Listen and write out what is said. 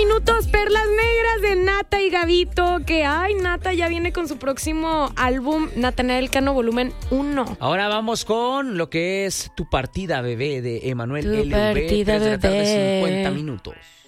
minutos, Perlas Negras de Nata y Gabito, que Nata ya viene con su próximo álbum, Natanael Cano Volumen 1. Ahora vamos con lo que es Tu Partida Bebé de Emanuel Tu LV, Partida 3 de la tarde, Bebé. 50 minutos.